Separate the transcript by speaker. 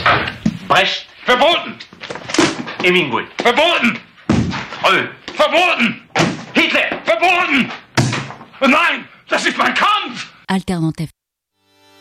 Speaker 1: Brecht, verboten. Hemingway, verboten. Troll, verboten. Hitler, verboten. Nein, das ist mein Kampf.
Speaker 2: Alternative